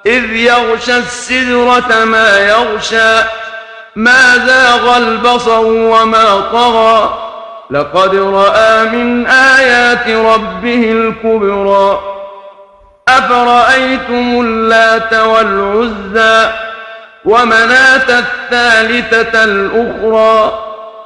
إذ يغشى السدرة ما يغشى ما زاغ البصر وما طغى لقد رأى من آيات ربه الكبرى أفرأيتم اللات والعزى ومناة الثالثة الأخرى